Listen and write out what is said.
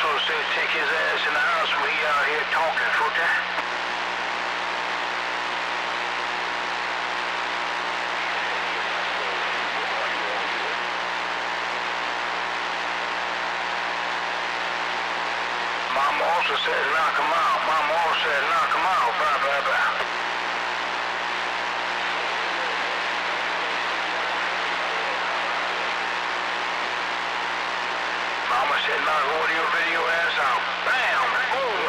also said take his ass in the house when he out here talking, Footer. Mama also said knock him out. Mama also said knock him out. Blah, blah, blah. Mama said knock one of your video ass out. Bam! Boom!